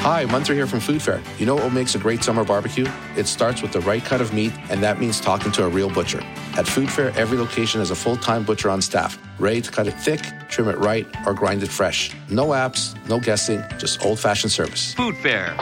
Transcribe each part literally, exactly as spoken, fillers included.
Hi, Munter here from Food Fair. You know what makes a great summer barbecue? It starts with the right cut of meat, and that means talking to a real butcher. At Food Fair, every location has a full-time butcher on staff, ready to cut it thick, trim it right, or grind it fresh. No apps, no guessing, just old-fashioned service. Food Fair,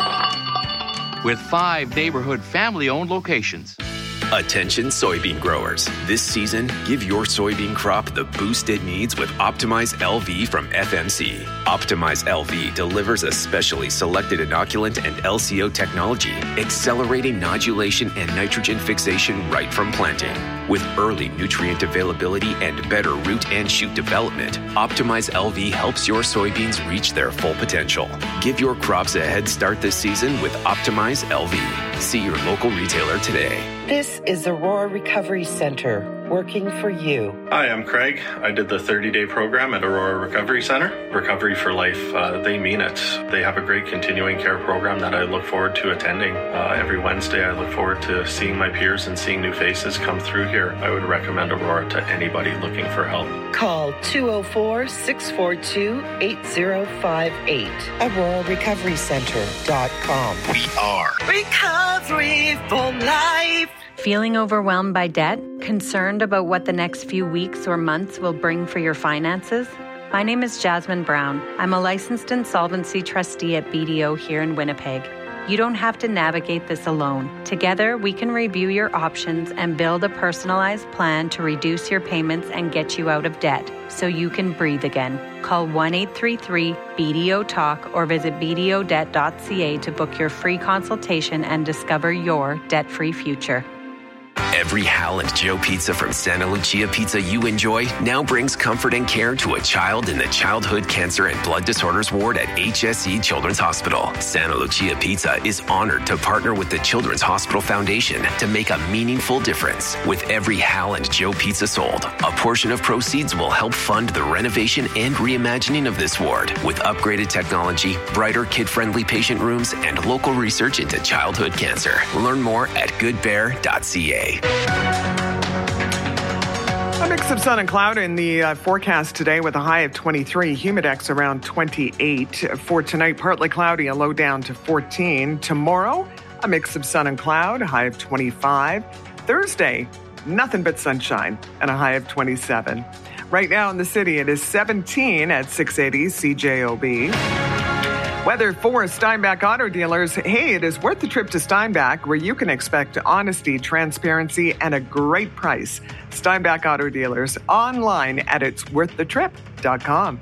with five neighborhood family-owned locations. Attention soybean growers. This season, give your soybean crop the boost it needs with Optimize L V from F M C. Optimize L V delivers a specially selected inoculant and L C O technology, accelerating nodulation and nitrogen fixation right from planting. With early nutrient availability and better root and shoot development, Optimize L V helps your soybeans reach their full potential. Give your crops a head start this season with Optimize L V. See your local retailer today. This is Aurora Recovery Center, working for you. Hi, I'm Craig. I did the thirty-day program at Aurora Recovery Center. Recovery for Life, uh, they mean it. They have a great continuing care program that I look forward to attending. Uh, every Wednesday, I look forward to seeing my peers and seeing new faces come through here. I would recommend Aurora to anybody looking for help. Call two oh four, six four two, eight oh five eight. Aurora Recovery Center dot com. We are Recovery for Life. Feeling overwhelmed by debt? Concerned about what the next few weeks or months will bring for your finances? My name is Jasmine Brown. I'm a licensed insolvency trustee at B D O here in Winnipeg. You don't have to navigate this alone. Together, we can review your options and build a personalized plan to reduce your payments and get you out of debt so you can breathe again. Call one eight three three B D O talk or visit b d o debt dot c a to book your free consultation and discover your debt-free future. Every Hal and Joe pizza from Santa Lucia Pizza you enjoy now brings comfort and care to a child in the Childhood Cancer and Blood Disorders Ward at H S C Children's Hospital. Santa Lucia Pizza is honored to partner with the Children's Hospital Foundation to make a meaningful difference. With every Hal and Joe pizza sold, a portion of proceeds will help fund the renovation and reimagining of this ward with upgraded technology, brighter kid-friendly patient rooms, and local research into childhood cancer. Learn more at good bear dot c a. A mix of sun and cloud in the uh, forecast today with a high of twenty-three, humidex around twenty-eight. For tonight, partly cloudy, a low down to fourteen. Tomorrow, a mix of sun and cloud, a high of twenty-five. Thursday, nothing but sunshine and a high of twenty-seven. Right now in the city, it is seventeen at six eighty C J O B. Weather for Steinbach Auto Dealers. Hey, it is worth the trip to Steinbach, where you can expect honesty, transparency, and a great price. Steinbach Auto Dealers, online at its worth the trip dot com.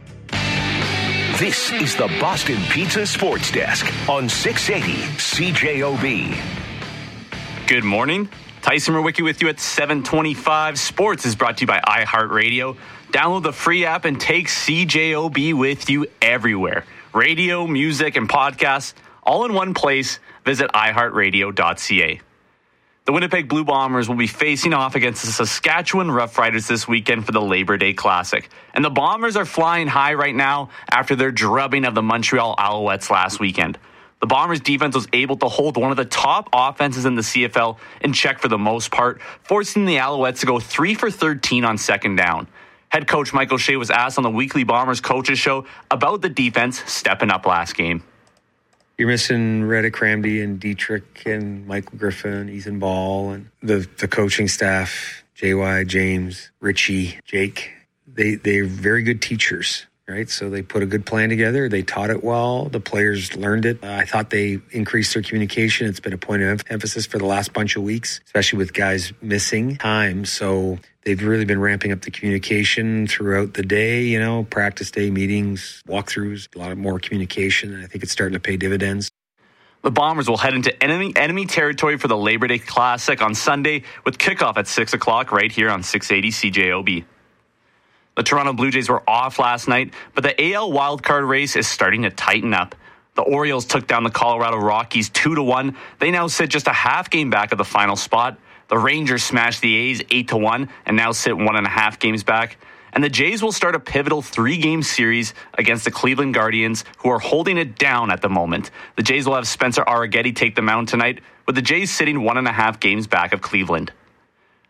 This is the Boston Pizza Sports Desk on six eighty C J O B. Good morning. Tyson Murwicki with you at seven twenty-five. Sports is brought to you by iHeartRadio. Download the free app and take C J O B with you everywhere. Radio, music, and podcasts, all in one place. Visit i heart radio dot c a. The Winnipeg Blue Bombers will be facing off against the Saskatchewan Roughriders this weekend for the Labor Day Classic. And the Bombers are flying high right now after their drubbing of the Montreal Alouettes last weekend. The Bombers' defense was able to hold one of the top offenses in the C F L in check for the most part, forcing the Alouettes to go three for thirteen on second down. Head coach Michael Shea was asked on the weekly Bombers Coaches Show about the defense stepping up last game. You're missing Reddick Ramsey and Dietrich and Michael Griffin, Ethan Ball, and the, the coaching staff, J Y, James, Richie, Jake. They, they're very good teachers, right? So they put a good plan together. They taught it well. The players learned it. Uh, I thought they increased their communication. It's been a point of emphasis for the last bunch of weeks, especially with guys missing time. So they've really been ramping up the communication throughout the day, you know, practice day meetings, walkthroughs, a lot of more communication. And I think it's starting to pay dividends. The Bombers will head into enemy enemy territory for the Labor Day Classic on Sunday with kickoff at six o'clock right here on six eighty C J O B. The Toronto Blue Jays were off last night, but the A L wildcard race is starting to tighten up. The Orioles took down the Colorado Rockies two to one. They now sit just a half game back of the final spot. The Rangers smashed the A's eight to one and now sit one and a half games back. And the Jays will start a pivotal three-game series against the Cleveland Guardians, who are holding it down at the moment. The Jays will have Spencer Arrighetti take the mound tonight, with the Jays sitting one and a half games back of Cleveland.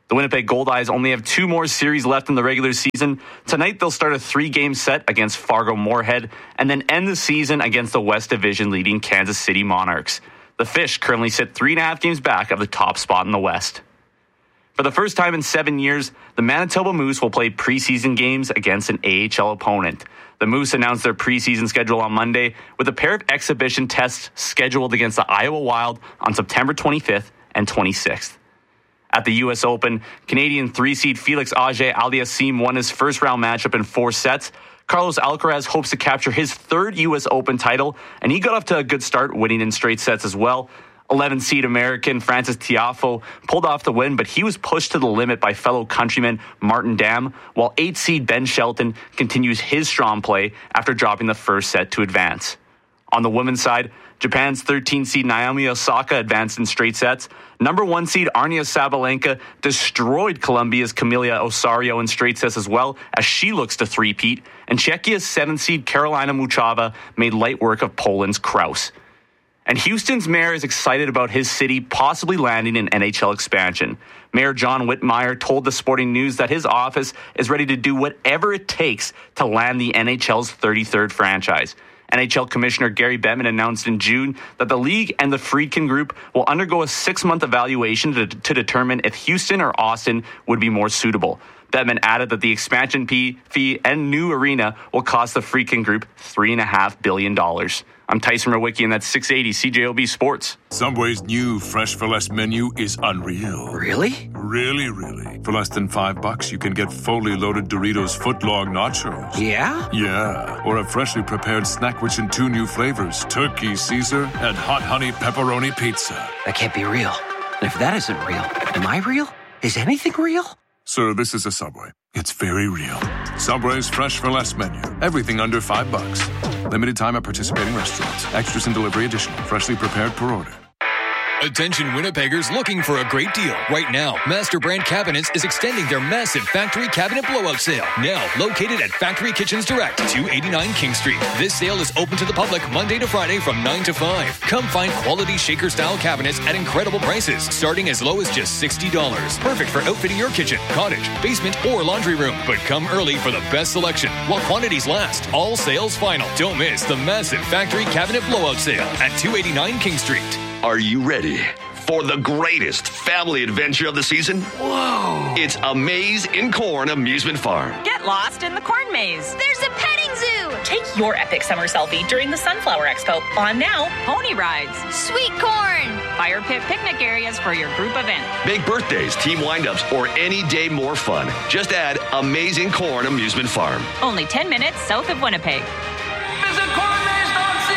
The Winnipeg Goldeyes only have two more series left in the regular season. Tonight, they'll start a three-game set against Fargo-Moorhead and then end the season against the West Division leading Kansas City Monarchs. The Fish currently sit three and a half games back of the top spot in the West. For the first time in seven years, the Manitoba Moose will play preseason games against an A H L opponent. The Moose announced their preseason schedule on Monday with a pair of exhibition tests scheduled against the Iowa Wild on September twenty-fifth and twenty-sixth. At the U S Open, Canadian three-seed Felix Auger-Aliassime won his first-round matchup in four sets. Carlos Alcaraz hopes to capture his third U S Open title, and he got off to a good start, winning in straight sets as well. eleven-seed American Francis Tiafoe pulled off the win, but he was pushed to the limit by fellow countryman Martin Dam, while eight-seed Ben Shelton continues his strong play after dropping the first set to advance. On the women's side, Japan's thirteen-seed Naomi Osaka advanced in straight sets. Number one seed Arnia Sabalenka destroyed Colombia's Camila Osorio in straight sets as well, as she looks to three-peat. And Czechia's seventh seed Karolina Muchova made light work of Poland's Kraus. And Houston's mayor is excited about his city possibly landing an N H L expansion. Mayor John Whitmire told the Sporting News that his office is ready to do whatever it takes to land the N H L's thirty-third franchise. N H L Commissioner Gary Bettman announced in June that the league and the Friedkin Group will undergo a six-month evaluation to, to determine if Houston or Austin would be more suitable. Bettman added that the expansion fee and new arena will cost the Friedkin Group three point five billion dollars. I'm Tyson Murwicki, and that's six eighty C J O B Sports. Subway's new Fresh for Less menu is unreal. Really? Really, really. For less than five bucks, you can get fully loaded Doritos footlong nachos. Yeah? Yeah. Or a freshly prepared snack rich in two new flavors, Turkey Caesar and Hot Honey Pepperoni Pizza. That can't be real. And if that isn't real, am I real? Is anything real? Sir, this is a Subway. It's very real. Subway's Fresh for Less menu. Everything under five bucks. Limited time at participating restaurants. Extras and delivery additional. Freshly prepared per order. Attention Winnipeggers looking for a great deal. Right now, Master Brand Cabinets is extending their massive factory cabinet blowout sale. Now located at Factory Kitchens Direct, two eighty-nine King Street. This sale is open to the public Monday to Friday from nine to five. Come find quality shaker-style cabinets at incredible prices, starting as low as just sixty dollars. Perfect for outfitting your kitchen, cottage, basement, or laundry room. But come early for the best selection while quantities last. All sales final. Don't miss the massive factory cabinet blowout sale at two eighty-nine King Street. Are you ready for the greatest family adventure of the season? Whoa! It's A Maze in Corn Amusement Farm. Get lost in the corn maze. There's a petting zoo. Take your epic summer selfie during the Sunflower Expo. On now, pony rides, sweet corn, fire pit picnic areas for your group event. Make birthdays, team windups, or any day more fun. Just add Amazing Corn Amusement Farm. Only ten minutes south of Winnipeg. Visit corn maze dot c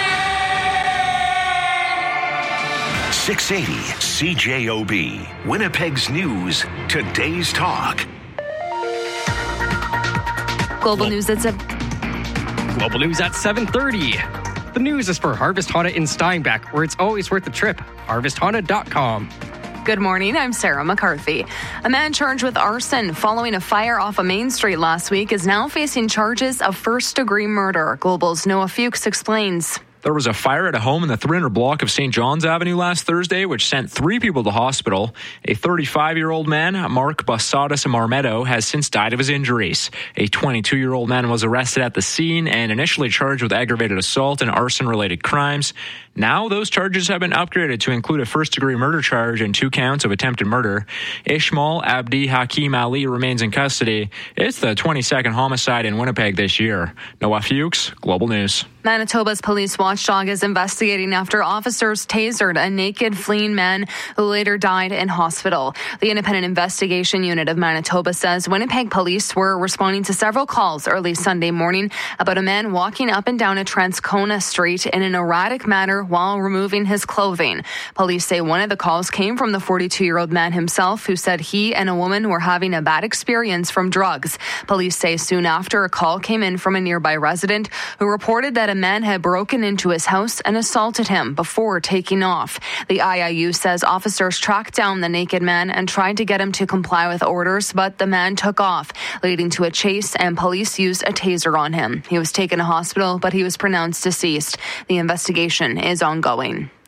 a. six eighty C J O B, Winnipeg's News, Today's Talk. Global News at seven. Global News at seven thirty. The news is for Harvest Honda in Steinbach, where it's always worth the trip. harvest honda dot com. Good morning, I'm Sarah McCarthy. A man charged with arson following a fire off a Main Street last week is now facing charges of first-degree murder. Global's Noah Fuchs explains. There was a fire at a home in the three hundred block of Saint John's Avenue last Thursday, which sent three people to hospital. A thirty-five-year-old man, Mark Basadas Marmetto, has since died of his injuries. A twenty-two-year-old man was arrested at the scene and initially charged with aggravated assault and arson-related crimes. Now those charges have been upgraded to include a first-degree murder charge and two counts of attempted murder. Ishmael Abdi Hakim Ali remains in custody. It's the twenty-second homicide in Winnipeg this year. Noah Fuchs, Global News. Manitoba's police watchdog is investigating after officers tasered a naked fleeing man who later died in hospital. The Independent Investigation Unit of Manitoba says Winnipeg police were responding to several calls early Sunday morning about a man walking up and down a Transcona street in an erratic manner while removing his clothing. Police say one of the calls came from the forty-two-year-old man himself, who said he and a woman were having a bad experience from drugs. Police say soon after, a call came in from a nearby resident who reported that a man had broken into his house and assaulted him before taking off. The I I U says officers tracked down the naked man and tried to get him to comply with orders, but the man took off, leading to a chase, and police used a taser on him. He was taken to hospital, but he was pronounced deceased. The investigation is ongoing.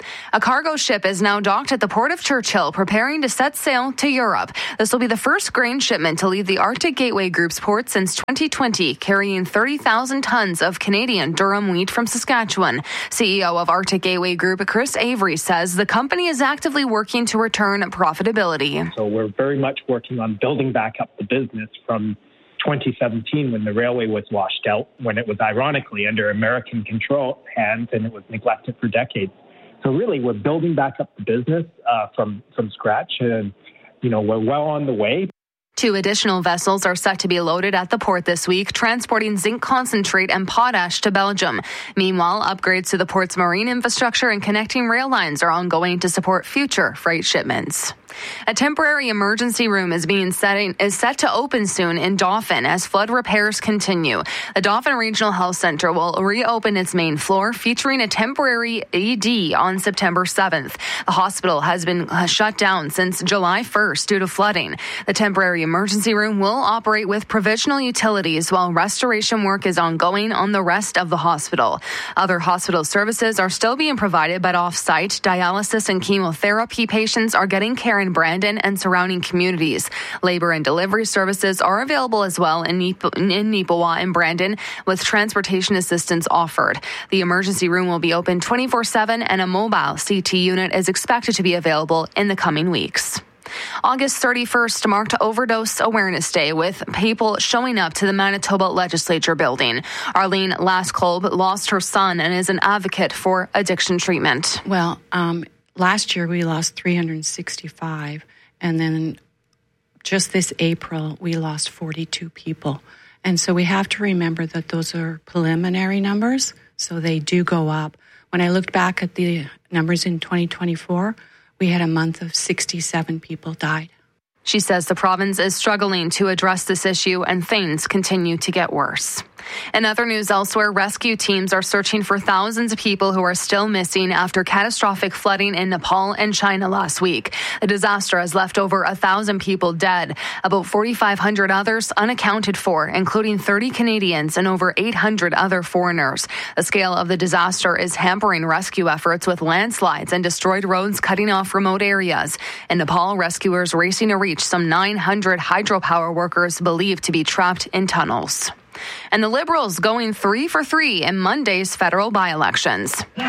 A cargo ship is now docked at the port of Churchill, preparing to set sail to Europe. This will be the first grain shipment to leave the Arctic Gateway Group's port since twenty twenty, carrying thirty thousand tons of Canadian durum wheat from Saskatchewan. C E O of Arctic Gateway Group, Chris Avery, says the company is actively working to return profitability. So we're very much working on building back up the business from twenty seventeen, when the railway was washed out, when it was ironically under American control hands and it was neglected for decades. So really, we're building back up the business uh, from, from scratch, and, you know, we're well on the way. Two additional vessels are set to be loaded at the port this week, transporting zinc concentrate and potash to Belgium. Meanwhile, upgrades to the port's marine infrastructure and connecting rail lines are ongoing to support future freight shipments. A temporary emergency room is being set in, is set to open soon in Dauphin as flood repairs continue. The Dauphin Regional Health Centre will reopen its main floor, featuring a temporary E D on September seventh. The hospital has been shut down since July first due to flooding. The temporary emergency room will operate with provisional utilities while restoration work is ongoing on the rest of the hospital. Other hospital services are still being provided, but off-site dialysis and chemotherapy patients are getting care in Brandon and surrounding communities. Labor and delivery services are available as well in Neepawa and Brandon, with transportation assistance offered. The emergency room will be open twenty-four seven, and a mobile C T unit is expected to be available in the coming weeks. August thirty-first marked Overdose Awareness Day, with people showing up to the Manitoba Legislature building. Arlene Laskolb lost her son and is an advocate for addiction treatment. Well, um, last year we lost three hundred sixty-five, and then just this April we lost forty-two people. And so we have to remember that those are preliminary numbers, so they do go up. When I looked back at the numbers in twenty twenty-four, we had a month of sixty-seven people died. She says the province is struggling to address this issue and things continue to get worse. In other news elsewhere, rescue teams are searching for thousands of people who are still missing after catastrophic flooding in Nepal and China last week. The disaster has left over one thousand people dead, about forty-five hundred others unaccounted for, including thirty Canadians and over eight hundred other foreigners. The scale of the disaster is hampering rescue efforts, with landslides and destroyed roads cutting off remote areas. In Nepal, rescuers racing to reach some nine hundred hydropower workers believed to be trapped in tunnels. And the Liberals going three for three in Monday's federal by-elections.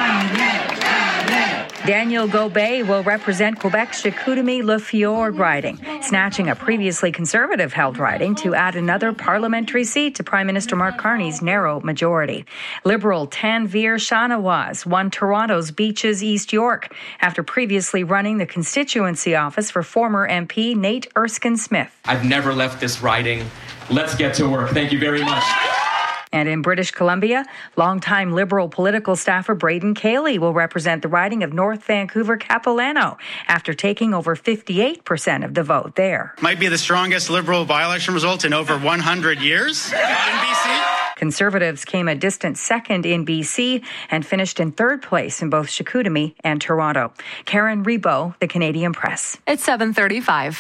Daniel Gobet will represent Quebec's Chicoutimi-Le Fjord riding, snatching a previously Conservative-held riding to add another parliamentary seat to Prime Minister Mark Carney's narrow majority. Liberal Tanvir Shanawaz won Toronto's Beaches East York after previously running the constituency office for former M P Nate Erskine-Smith. I've never left this riding. Let's get to work. Thank you very much. And in British Columbia, longtime Liberal political staffer Braden Cayley will represent the riding of North Vancouver Capilano after taking over fifty-eight percent of the vote there. Might be the strongest Liberal by-election result in over one hundred years in B C. Conservatives came a distant second in B C and finished in third place in both Chicoutimi and Toronto. Karen Rebo, The Canadian Press. It's seven thirty-five.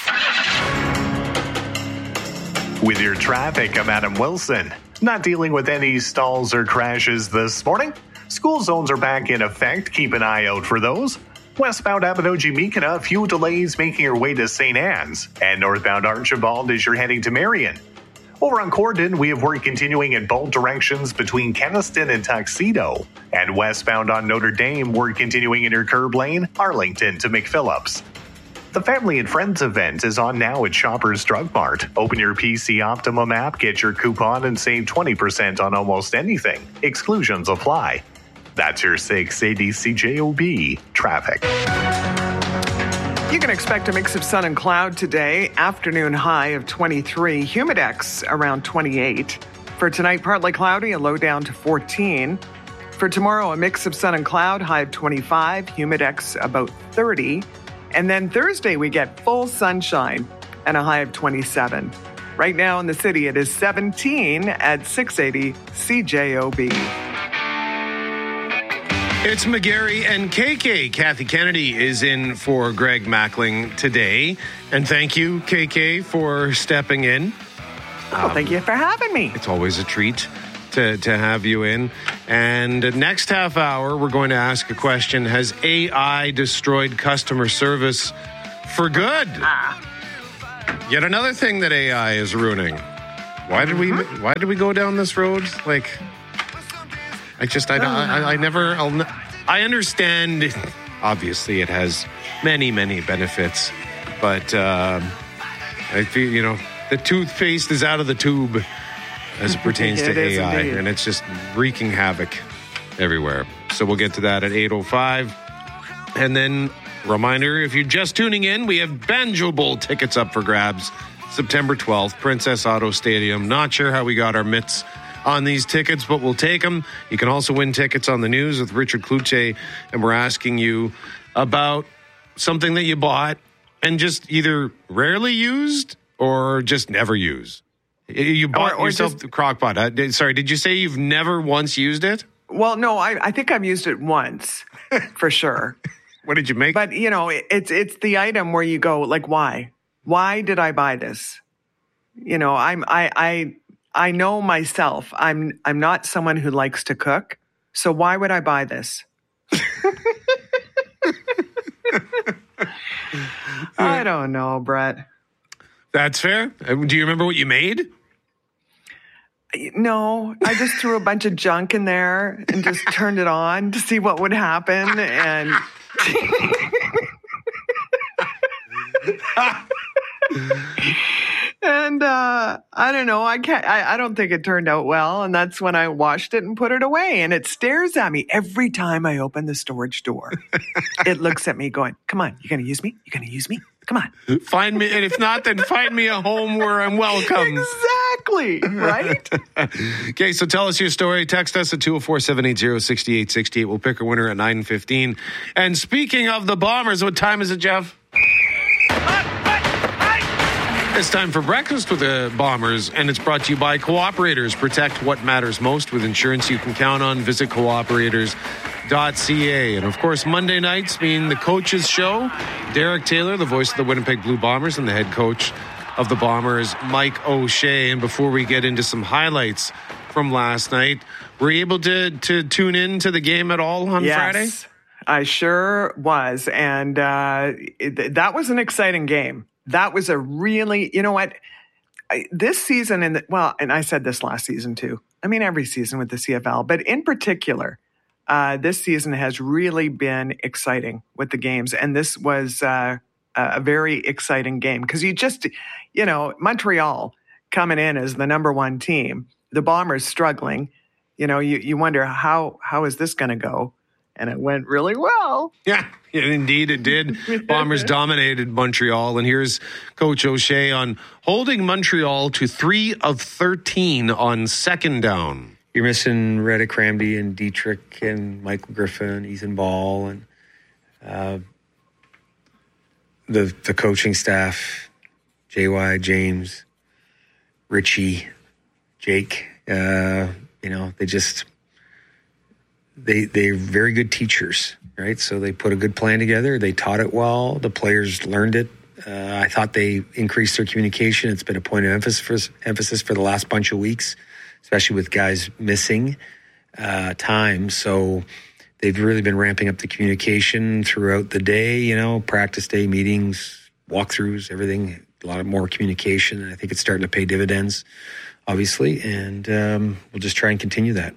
With your traffic, I'm Adam Wilson. Not dealing with any stalls or crashes this morning. School zones are back in effect. Keep an eye out for those. Westbound Abinogi-Meekina, a few delays making your way to Saint Anne's. And northbound Archibald as you're heading to Marion. Over on Cordon, we have work continuing in both directions between Keniston and Tuxedo. And westbound on Notre Dame, work continuing in your curb lane, Arlington to McPhillips. The Family and Friends event is on now at Shoppers Drug Mart. Open your P C Optimum app, get your coupon, and save twenty percent on almost anything. Exclusions apply. That's your six eighty C J O B traffic. You can expect a mix of sun and cloud today. Afternoon high of twenty-three. Humidex around twenty-eight. For tonight, partly cloudy, a low down to fourteen. For tomorrow, a mix of sun and cloud, high of twenty-five. Humidex about thirty. And then Thursday, we get full sunshine and a high of twenty-seven. Right now in the city, it is seventeen at six eighty C J O B. It's McGarry and K K. Kathy Kennedy is in for Greg Mackling today. And thank you, K K, for stepping in. Oh, um, thank you for having me. It's always a treat to, to have you in. And next half hour, we're going to ask a question. Has A I destroyed customer service for good? Ah. Yet another thing that A I is ruining. Why did we Why did we go down this road? Like, I just, I, I, I never, I'll, I understand, obviously it has many, many benefits, but um, I feel, you know, the toothpaste is out of the tube as it pertains it to is A I, indeed. and it's just wreaking havoc everywhere. So we'll get to that at eight oh five. And then, reminder, if you're just tuning in, we have Banjo Bowl tickets up for grabs September twelfth, Princess Auto Stadium. Not sure how we got our mitts on these tickets, but we'll take them. You can also win tickets on the news with Richard Cloutier, and we're asking you about something that you bought and just either rarely used or just never used. You bought Or- or yourself just- the crock pot. Uh, did- sorry, did you say you've never once used it? Well, no, I, I think I've used it once for sure. What did you make? But, you know, it, it's it's the item where you go, like, why? Why did I buy this? You know, I'm I I I know myself. I'm I'm not someone who likes to cook. So why would I buy this? I don't know, Brett. That's fair. Uh, Do you remember what you made? No, I just threw a bunch of junk in there and just turned it on to see what would happen. And and uh, I don't know. I can't. I, I don't think it turned out well. And that's when I washed it and put it away. And it stares at me every time I open the storage door. It looks at me, going, "Come on, you're gonna use me. You're gonna use me. Come on, find me." And if not, then find me a home where I'm welcome. Exactly, right? Okay, so tell us your story. Text us at two oh four, seven eight zero, six eight six eight. We'll pick a winner at nine fifteen. And speaking of the Bombers, what time is it, Jeff? It's time for Breakfast with the Bombers, and it's brought to you by Cooperators. Protect what matters most with insurance you can count on. Visit cooperators dot c a. And, of course, Monday nights being the coaches' show. Derek Taylor, the voice of the Winnipeg Blue Bombers, and the head coach of the Bombers, Mike O'Shea. And before we get into some highlights from last night, were you able to, to tune in to the game at all on Yes, Friday? I sure was. And uh, it, that was an exciting game. That was a really, you know what, I, this season, and well, and I said this last season too. I mean, every season with the C F L, but in particular, uh, this season has really been exciting with the games. And this was uh, a very exciting game because you just, you know, Montreal coming in as the number one team, the Bombers struggling. You know, you, you wonder how how is this going to go? And it went really well. Yeah, indeed it did. Bombers dominated Montreal. And here's Coach O'Shea on holding Montreal to three of thirteen on second down. You're missing Reddick Ramsey and Dietrich and Michael Griffin, Ethan Ball, and uh, the the coaching staff, J Y, James, Richie, Jake. Uh, you know, they just... They, they're very good teachers, right? So they put a good plan together. They taught it well. The players learned it. Uh, I thought they increased their communication. It's been a point of emphasis for, emphasis for the last bunch of weeks, especially with guys missing uh, time. So they've really been ramping up the communication throughout the day, you know, practice day, meetings, walkthroughs, everything, a lot of more communication. And I think it's starting to pay dividends, obviously. And um, we'll just try and continue that.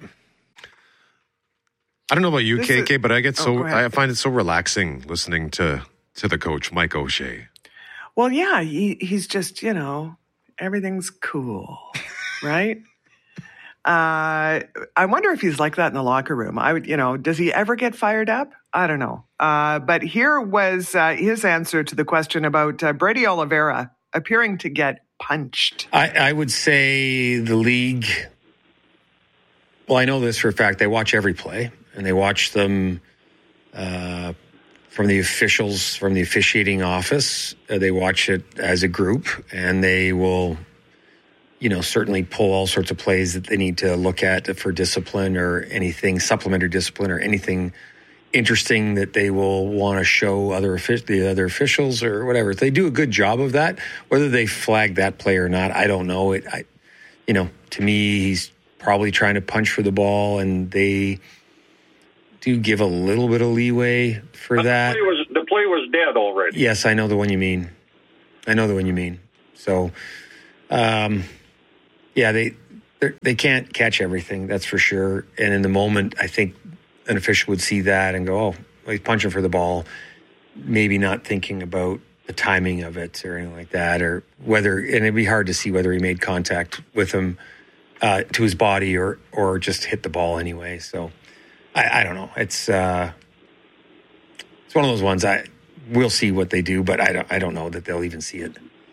I don't know about you, This K K, is- but I get Oh, so go ahead. I find it so relaxing listening to to the coach, Mike O'Shea. Well, yeah, he, he's just, you know, everything's cool, right? uh, I wonder if he's like that in the locker room. I would, you know, does he ever get fired up? I don't know. Uh, but here was uh, his answer to the question about uh, Brady Oliveira appearing to get punched. I, I would say the league, well, I know this for a fact. They watch every play, and they watch them uh, from the officials, from the officiating office. Uh, they watch it as a group, and they will, you know, certainly pull all sorts of plays that they need to look at for discipline or anything, supplementary discipline or anything interesting that they will want to show other offic- the other officials or whatever. If they do a good job of that, whether they flag that play or not, I don't know. It, I, you know, to me, he's probably trying to punch for the ball, and they do give a little bit of leeway for but that. The play, was, the play was dead already. Yes, I know the one you mean. I know the one you mean. So, um, yeah, they they can't catch everything, that's for sure. And in the moment, I think an official would see that and go, oh, well, he's punching for the ball, maybe not thinking about the timing of it or anything like that, or whether, and it'd be hard to see whether he made contact with him uh, to his body or or just hit the ball anyway. So I, I don't know. It's uh, it's one of those ones. I we'll see what they do, but I don't I don't know that they'll even see it.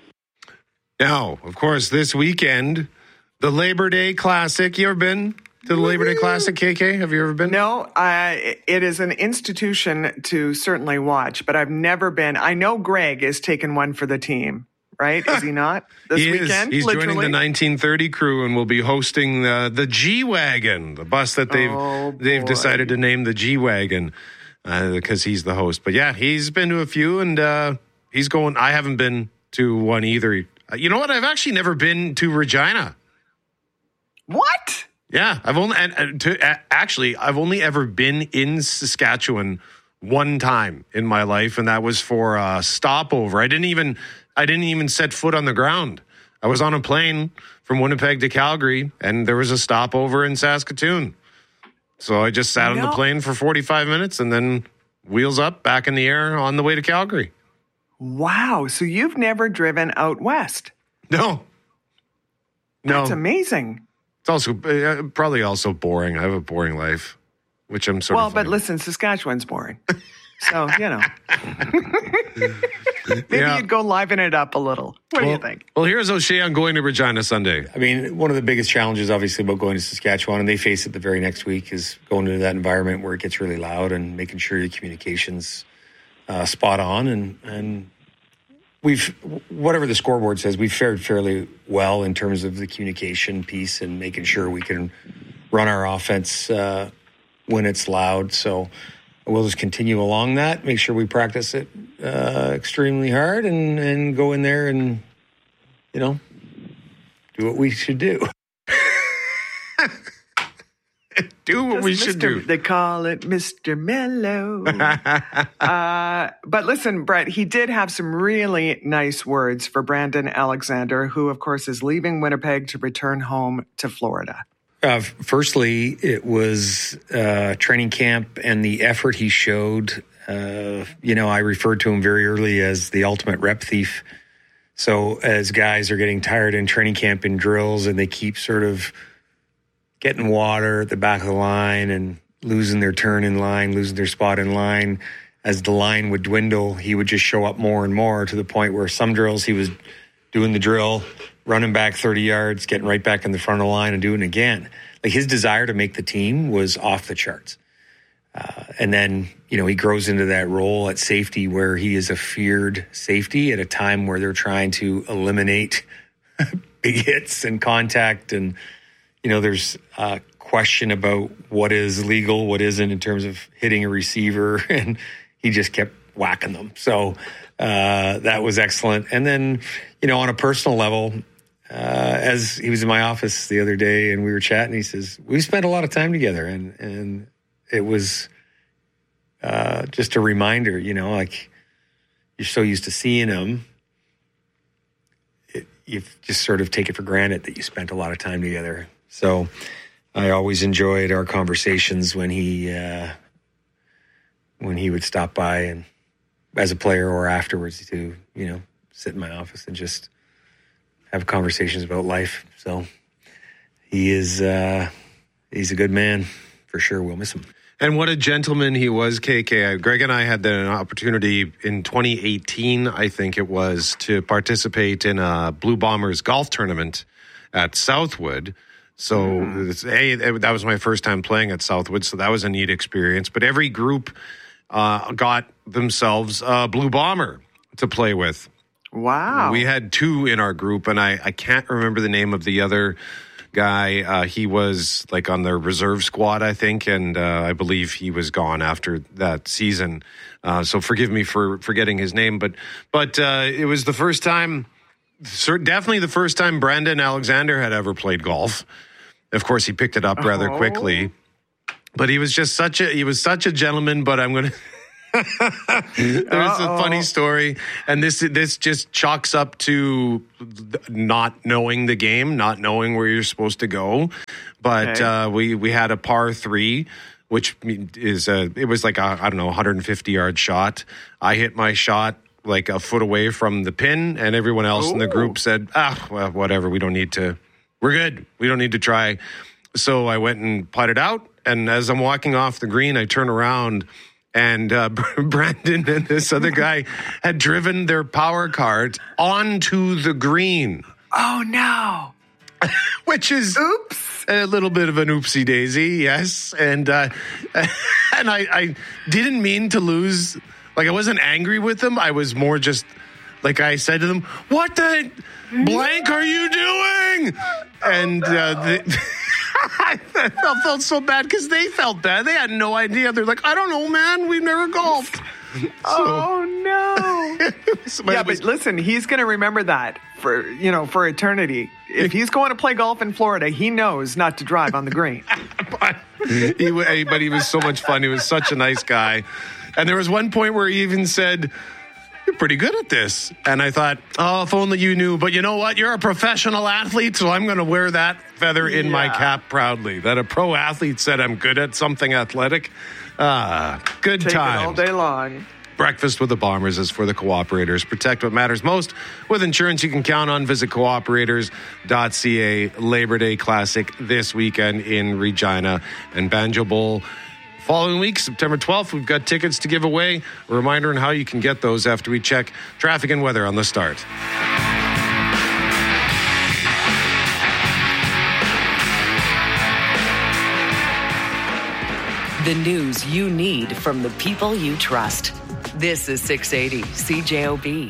Now, of course, this weekend, the Labor Day Classic. You ever been to the Labor Day Classic, K K? Have you ever been? No, uh, it is an institution to certainly watch, but I've never been. I know Greg is taking one for the team, right? Is he not? This he weekend? Is. He's literally? joining the nineteen thirty crew and will be hosting the, the G-Wagon, the bus that they've oh, they've decided to name the G-Wagon uh, because he's the host. But yeah, he's been to a few, and uh, he's going. I haven't been to one either. You know what? I've actually never been to Regina. What? Yeah, I've only and, and to uh, actually I've only ever been in Saskatchewan one time in my life, and that was for a stopover. I didn't even I didn't even set foot on the ground. I was on a plane from Winnipeg to Calgary, and there was a stopover in Saskatoon. So I just sat no. on the plane for forty-five minutes, and then wheels up, back in the air, on the way to Calgary. Wow! So you've never driven out west? No. No. That's amazing. It's also uh, probably also boring. I have a boring life, which I'm sort well, of. Well, but listen, Saskatchewan's boring. So, you know. Maybe yeah. you'd go liven it up a little. What well, do you think? Well, here's O'Shea on going to Regina Sunday. I mean, one of the biggest challenges, obviously, about going to Saskatchewan, and they face it the very next week, is going into that environment where it gets really loud and making sure your communication's uh, spot on. And, and we've, whatever the scoreboard says, we've fared fairly well in terms of the communication piece and making sure we can run our offense uh, when it's loud. So we'll just continue along that, make sure we practice it uh, extremely hard and, and go in there and, you know, do what we should do. do what just we Mister should do. They call it Mister Mellow. uh, but listen, Brett, he did have some really nice words for Brandon Alexander, who, of course, is leaving Winnipeg to return home to Florida. Uh, firstly, it was uh, training camp and the effort he showed. Uh, you know, I referred to him very early as the ultimate rep thief. So as guys are getting tired in training camp and drills and they keep sort of getting water at the back of the line and losing their turn in line, losing their spot in line, as the line would dwindle, he would just show up more and more to the point where some drills he was doing the drill, running back thirty yards, getting right back in the front of the line and doing it again. Like, his desire to make the team was off the charts. Uh, and then, you know, he grows into that role at safety where he is a feared safety at a time where they're trying to eliminate big hits and contact. And, you know, there's a question about what is legal, what isn't in terms of hitting a receiver. And he just kept whacking them. So uh, that was excellent. And then, you know, on a personal level, uh, as he was in my office the other day and we were chatting, he says, we spent a lot of time together. And, and it was uh, just a reminder, you know, like, you're so used to seeing him. It, you just sort of take it for granted that you spent a lot of time together. So I always enjoyed our conversations when he, uh, when he would stop by and as a player or afterwards to, you know, sit in my office and just have conversations about life. So he is, uh, he's a good man for sure. We'll miss him. And what a gentleman he was, K K. Greg and I had the opportunity in twenty eighteen, I think it was, to participate in a Blue Bombers golf tournament at Southwood. So mm. it's, hey, that was my first time playing at Southwood, so that was a neat experience. But every group uh, got themselves a Blue Bomber to play with. Wow. We had two in our group, and I, I can't remember the name of the other guy. Uh, he was like on the reserve squad, I think, and uh, I believe he was gone after that season. Uh, so forgive me for forgetting his name, but but uh, it was the first time, definitely the first time Brandon Alexander had ever played golf. Of course, he picked it up rather Oh. quickly. But he was just such a he was such a gentleman. But I'm going to. There's a funny story, and this this just chalks up to not knowing the game, not knowing where you're supposed to go. But Okay. uh, we we had a par three, which is a it was like a I don't know one hundred fifty yard shot. I hit my shot like a foot away from the pin, and everyone else in the group said, "Ah, well, whatever. We don't need to. We're good. We don't need to try." So I went and putted out, and as I'm walking off the green, I turn around. And uh, Brandon and this other guy had driven their power cart onto the green. Oh, no. Which is oops, a little bit of an oopsie daisy, yes. And uh, and I, I didn't mean to lose. Like, I wasn't angry with them. I was more just, like I said to them, what the blank are you doing? And uh, they... I felt so bad because they felt bad. They had no idea. They're like, I don't know, man. We've never golfed. So, Oh, no. so Yeah, it was- but listen, he's going to remember that for, you know, for eternity. If he's going to play golf in Florida, he knows not to drive on the green. he, wa- but he was so much fun. He was such a nice guy. And there was one point where he even said, you're pretty good at this. And I thought, oh, if only you knew. But you know what? You're a professional athlete, so I'm going to wear that feather in my Yeah. cap proudly. That a pro athlete said I'm good at something athletic. Ah, good Take times. it all day long. Breakfast with the Bombers is for the cooperators. Protect what matters most with insurance you can count on. Visit cooperators dot c a. Labor Day Classic this weekend in Regina and Banjo Bowl. Following week, September twelfth, we've got tickets to give away. A reminder on how you can get those after we check traffic and weather on the start. The news you need from the people you trust. This is six eighty C J O B.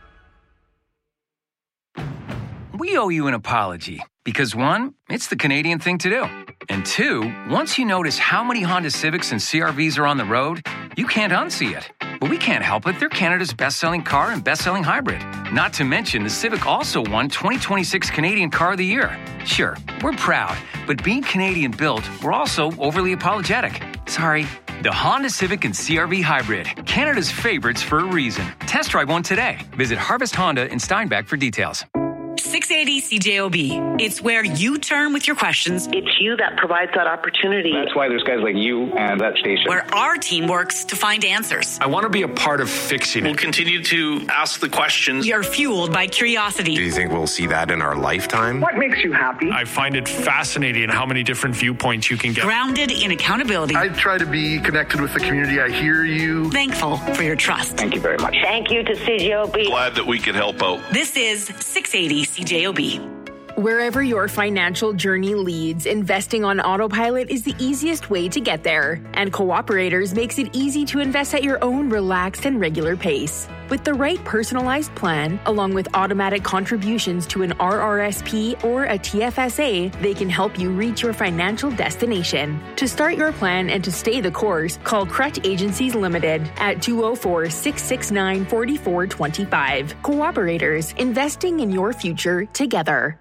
We owe you an apology because, one, it's the Canadian thing to do. And two, once you notice how many Honda Civics and C R Vs are on the road, you can't unsee it. But we can't help it. They're Canada's best-selling car and best-selling hybrid. Not to mention, the Civic also won twenty twenty-six Canadian Car of the Year. Sure, we're proud, but being Canadian-built, we're also overly apologetic. Sorry. The Honda Civic and C R V Hybrid, Canada's favorites for a reason. Test drive one today. Visit Harvest Honda in Steinbach for details. six eighty C J O B. It's where you turn with your questions. It's you that provides that opportunity. That's why there's guys like you and that station. Where our team works to find answers. I want to be a part of fixing it. We'll continue to ask the questions. You're fueled by curiosity. Do you think we'll see that in our lifetime? What makes you happy? I find it fascinating how many different viewpoints you can get. Grounded in accountability. I try to be connected with the community. I hear you. Thankful for your trust. Thank you very much. Thank you to C J O B. Glad that we could help out. This is six eighty C J O B. Wherever your financial journey leads, investing on autopilot is the easiest way to get there. And Cooperators makes it easy to invest at your own relaxed and regular pace. With the right personalized plan, along with automatic contributions to an R R S P or a T F S A, they can help you reach your financial destination. To start your plan and to stay the course, call Crutch Agencies Limited at two oh four, six six nine, four four two five. Cooperators, investing in your future together.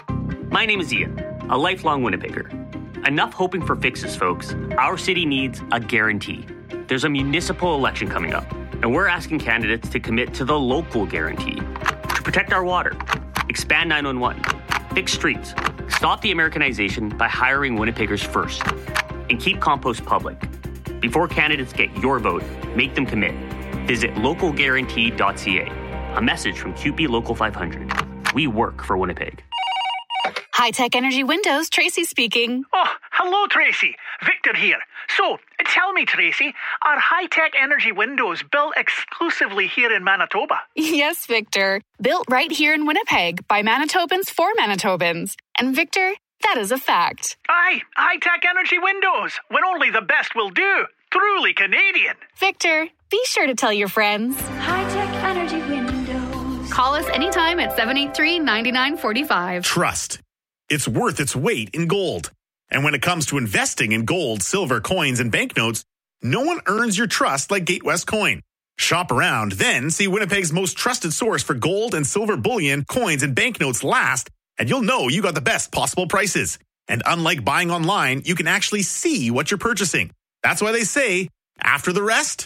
My name is Ian, a lifelong Winnipegger. Enough hoping for fixes, folks. Our city needs a guarantee. There's a municipal election coming up, and we're asking candidates to commit to the local guarantee. To protect our water, expand nine one one, fix streets, stop the Americanization by hiring Winnipeggers first, and keep compost public. Before candidates get your vote, make them commit. Visit local guarantee dot c a. A message from Q P Local five hundred. We work for Winnipeg. High Tech Energy Windows, Tracy speaking. Oh, hello, Tracy. Victor here. So, tell me, Tracy, are High Tech Energy Windows built exclusively here in Manitoba? Yes, Victor. Built right here in Winnipeg by Manitobans for Manitobans. And Victor, that is a fact. Aye, High Tech Energy Windows, when only the best will do. Truly Canadian. Victor, be sure to tell your friends. High Tech Energy Windows. Call us anytime at seven eight three, nine nine four five. Trust. It's worth its weight in gold. And when it comes to investing in gold, silver, coins, and banknotes, no one earns your trust like Gatewest Coin. Shop around, then see Winnipeg's most trusted source for gold and silver bullion, coins, and banknotes last, and you'll know you got the best possible prices. And unlike buying online, you can actually see what you're purchasing. That's why they say, after the rest,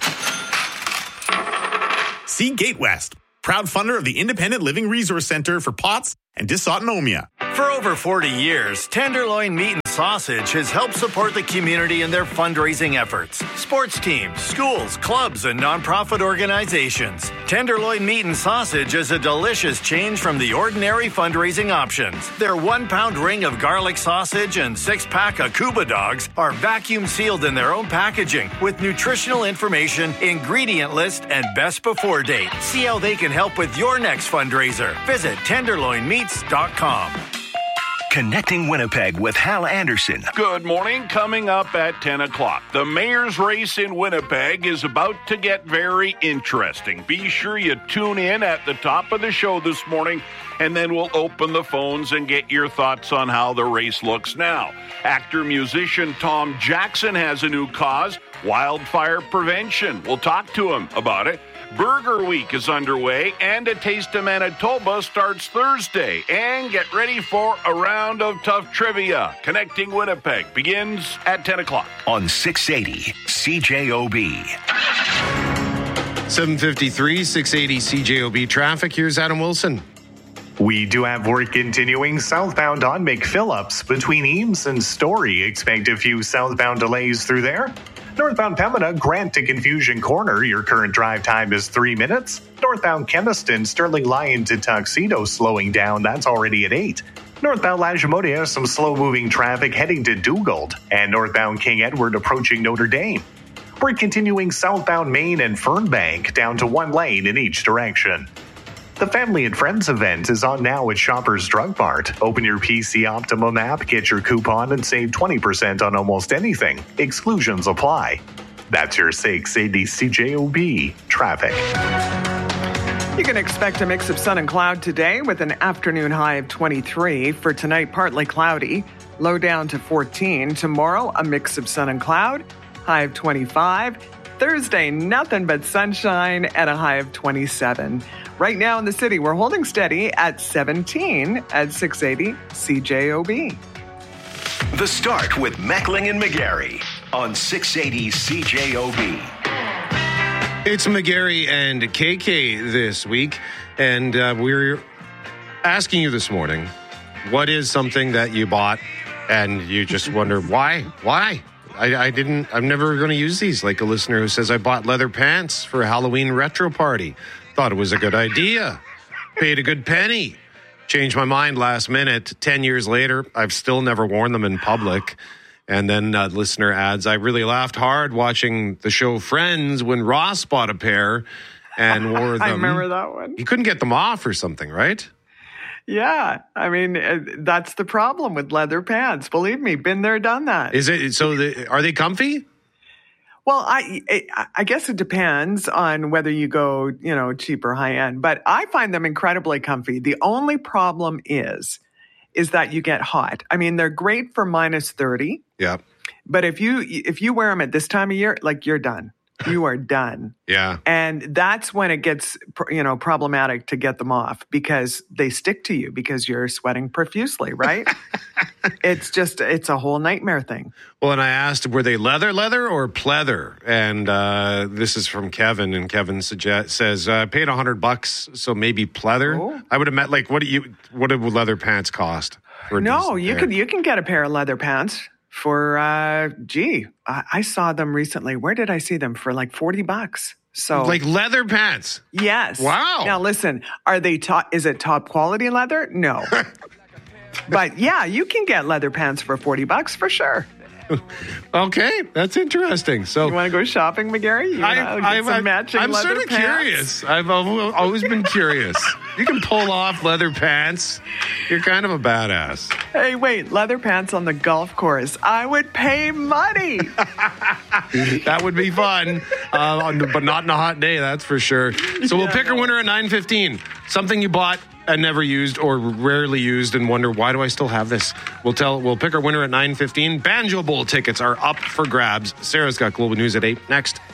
see Gate West, proud funder of the Independent Living Resource Center for P O T S and Dysautonomia. For over forty years, Tenderloin Meat and Sausage has helped support the community in their fundraising efforts. Sports teams, schools, clubs, and nonprofit organizations. Tenderloin Meat and Sausage is a delicious change from the ordinary fundraising options. Their one-pound ring of garlic sausage and six-pack of Cuba dogs are vacuum sealed in their own packaging with nutritional information, ingredient list, and best before date. See how they can help with your next fundraiser. Visit tenderloin meats dot com. Connecting Winnipeg with Hal Anderson. Good morning. Coming up at ten o'clock. The mayor's race in Winnipeg is about to get very interesting. Be sure you tune in at the top of the show this morning, and then we'll open the phones and get your thoughts on how the race looks now. Actor-musician Tom Jackson has a new cause, wildfire prevention. We'll talk to him about it. Burger Week is underway, and A Taste of Manitoba starts Thursday. And get ready for a round of tough trivia. Connecting Winnipeg begins at ten o'clock. On six eighty C J O B. seven fifty-three, six eighty C J O B traffic. Here's Adam Wilson. We do have work continuing southbound on McPhillips between Eames and Story. Expect a few southbound delays through there. Northbound Pembina, Grant to Confusion Corner. Your current drive time is three minutes. Northbound Keniston, Sterling Lyon to Tuxedo slowing down. That's already at eight. Northbound Lagimodia, some slow-moving traffic heading to Dugald. And northbound King Edward approaching Notre Dame. We're continuing southbound Main and Fernbank down to one lane in each direction. The Family and Friends event is on now at Shoppers Drug Mart. Open your P C Optimum app, get your coupon, and save twenty percent on almost anything. Exclusions apply. That's your six eighty C J O B traffic. You can expect a mix of sun and cloud today with an afternoon high of twenty-three. For tonight, partly cloudy, low down to fourteen. Tomorrow, a mix of sun and cloud, high of twenty-five. Thursday, nothing but sunshine at a high of twenty-seven. Right now in the city, we're holding steady at seventeen at six eighty C J O B. The Start with Meckling and McGarry on six eighty C J O B. It's McGarry and K K this week, and uh, we're asking you this morning, what is something that you bought and you just wonder why? Why? I, I didn't, I'm never going to use these. Like a listener who says, I bought leather pants for a Halloween retro party. Thought it was a good idea. Paid a good penny. Changed my mind last minute. Ten years later, I've still never worn them in public. And then uh, listener adds, I really laughed hard watching the show Friends when Ross bought a pair and wore them. I remember that one. He couldn't get them off or something, right? Yeah. I mean, uh, that's the problem with leather pants. Believe me, been there, done that. Is it so? The, are they comfy? Well, I I guess it depends on whether you go, you know, cheap or high end, but I find them incredibly comfy. The only problem is, is that you get hot. I mean, they're great for minus thirty. Yeah. But if you if you wear them at this time of year, like you're done. You are done. Yeah. And that's when it gets, you know, problematic to get them off because they stick to you because you're sweating profusely, right? It's just, it's a whole nightmare thing. Well, and I asked, were they leather, leather or pleather? And uh, this is from Kevin, and Kevin suggest, says, I uh, paid a hundred bucks, so maybe pleather. Oh. I would have met, like, what do you, what do leather pants cost? For no, you can, you can get a pair of leather pants. For, uh, gee, I, I saw them recently. Where did I see them? For like forty bucks. So like leather pants? Yes. Wow. Now listen, are they top, is it top quality leather? No. But yeah, you can get leather pants for forty bucks for sure. Okay, that's interesting. So you want to go shopping, McGarry? You I, get I, some I, matching I'm leather sort of pants? curious. I've always been curious. You can pull off leather pants. You're kind of a badass. Hey, wait, leather pants on the golf course. I would pay money. That would be fun, uh, but not in a hot day, that's for sure. So we'll yeah, pick no. a winner at nine fifteen. Something you bought and never used or rarely used and wonder, why do I still have this? We'll tell. We'll pick our winner at nine fifteen. Banjo Bowl tickets are up for grabs. Sarah's got Global News at eight. Next.